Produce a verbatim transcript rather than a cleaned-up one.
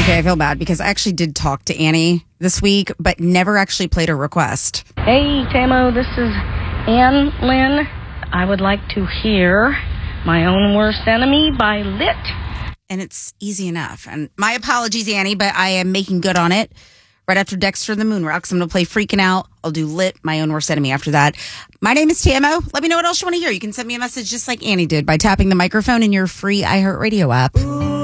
Okay, I feel bad because I actually did talk to Annie this week, but never actually played her request. Hey, Tamo, this is Ann Lynn. I would like to hear My Own Worst Enemy by Lit. And it's easy enough. And my apologies, Annie, but I am making good on it. Right after Dexter and the Moon Rocks, I'm going to play Freaking Out. I'll do Lit, My Own Worst Enemy after that. My name is Tamo. Let me know what else you want to hear. You can send me a message just like Annie did by tapping the microphone in your free iHeartRadio app.